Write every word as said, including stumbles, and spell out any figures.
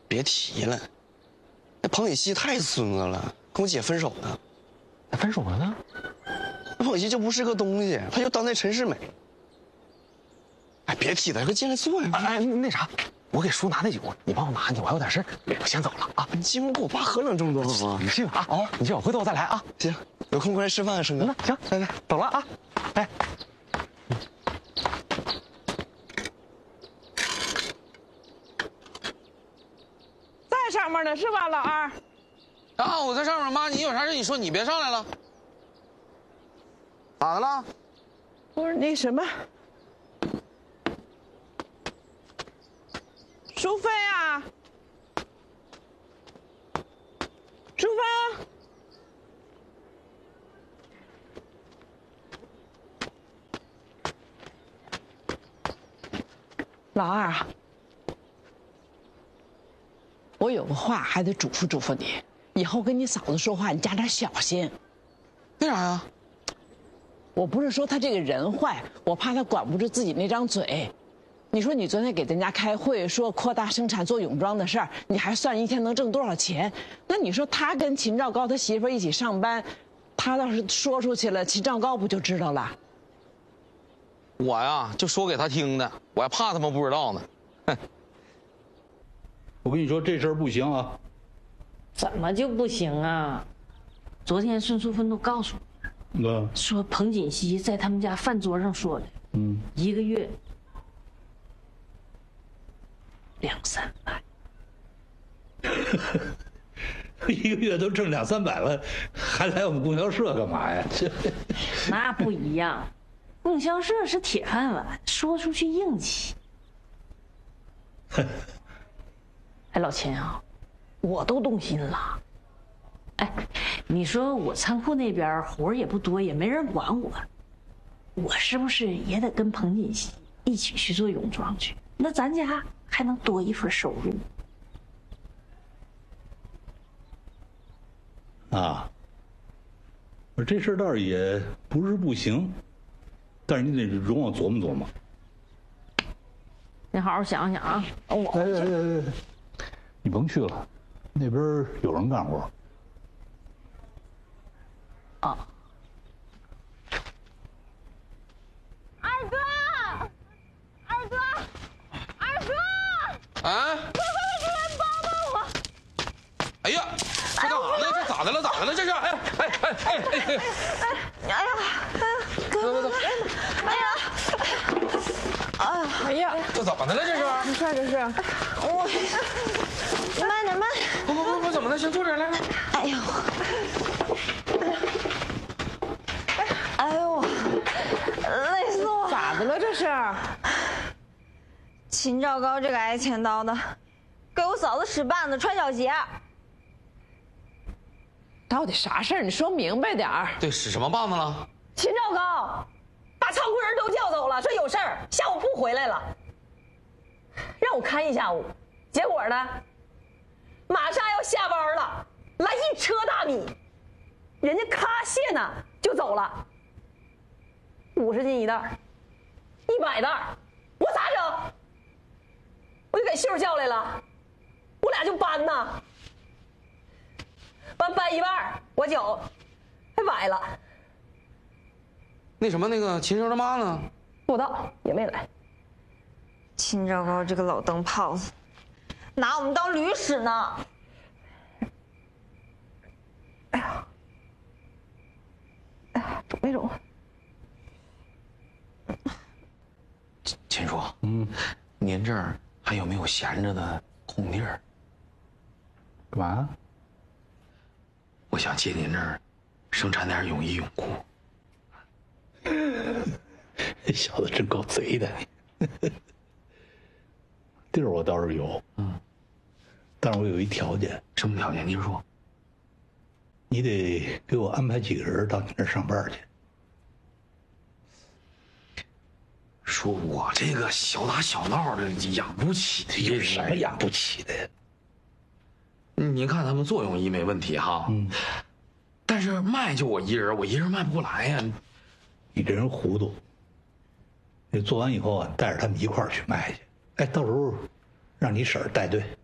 别提了，那彭锦熙太孙子了，跟我姐分手了。 那分手了呢？ 那彭锦熙就不是个东西，他就当那陈世美。哎，别提了，快进来坐呀！ 哎，那啥，我给叔拿那酒，你帮我拿，你我还有点事，我先走了啊。 你今晚给我爸喝冷这么多好吗？ 你去吧啊，哦，你去吧，回头我再来啊。 行，有空过来吃饭啊，生哥。 行，来来，走了啊，哎。 在上面呢是吧，老二？ 啊，我在上面，妈，你有啥事你说，你别上来了。 咋的了？ 不是那什么，淑芬啊，淑芬。老二啊，我有个话还得嘱咐嘱咐你，以后跟你嫂子说话你加点小心。 为啥呀？ 我不是说他这个人坏，我怕他管不住自己那张嘴。你说你昨天给咱家开会说扩大生产做泳装的事儿，你还算一天能挣多少钱？那你说他跟秦兆高他媳妇一起上班，他要是说出去了，秦兆高不就知道了？ 我呀就说给他听的，我还怕他们不知道呢。哼！ 我跟你说这事儿不行啊！ 怎么就不行啊？昨天孙淑芬都告诉我， 嗯， 说彭锦熙在他们家饭桌上说的， 嗯， 一个月两三百， 一个月都挣两三百了，还来我们供销社干嘛呀？这那不一样，供销社是铁饭碗，说出去硬气。哎，老秦啊，我都动心了。哎，你说我仓库那边活也不多，也没人管我，我是不是也得跟彭锦熙一起去做泳装去？那咱家还能多一份收入。 啊，我这事儿倒是也不是不行，但是你得容我琢磨琢磨。 你好好想想啊！我哎哎哎哎，你甭去了，那边有人干活。 啊。 二哥，二哥，二哥！ 啊！ 快快快过来帮帮我！ 哎呀，这干啥呢？这咋的了？咋的了？这是？哎哎哎哎哎哎！ 哎呀，哥哥哥！哎呀， 哎呀，哎呀， 这怎么的了？这是？ 没事这是。 我，你慢点慢点。 不不不不，怎么的？先坐这儿来来。 哎呦，哎呦，累死我！ 咋的了这是？ 秦兆高这个挨钱刀的，给我嫂子使绊子穿小鞋。 到底啥事儿？你说明白点儿。 对，使什么棒子了？ 秦兆高把仓库人都叫走了，说有事儿，下午不回来了，让我看一下午。结果呢，马上要下班了，来一车大米，人家咔卸呢就走了，五十斤一袋，一百袋，我咋整？我就给秀叫来了，我俩就搬呐，搬搬一半，我脚还崴了。 那什么，那个秦叔他妈呢？ 不知道，也没来。 秦兆高这个老灯泡子，拿我们当驴使呢。 哎呀，哎呀，肿没肿？ 秦叔， 嗯， 您这儿还有没有闲着的空地儿？ 干嘛？ 我想借您这儿生产点泳衣泳裤。 这小子真够贼的。地儿我倒是有， 嗯， 但是我有一条件。 什么条件？您说。 你得给我安排几个人到你那儿上班去。 说我这个小打小闹的养不起， 有什么养不起的呀？ 您看他们做泳衣没问题哈， 嗯， 但是卖就我一人，我一人卖不过来呀。 你这人糊涂。你做完以后啊，带着他们一块儿去卖去。哎，到时候让你婶儿带队。